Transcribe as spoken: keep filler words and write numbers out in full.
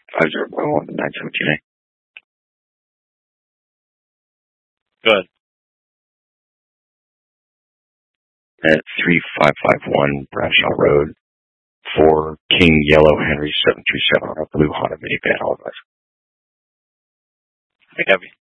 five zero one nine seventeen A. Good. At three five five one Bradshaw Road, for King Yellow Henry seven two seven on a blue Honda minivan, all of us. I think I've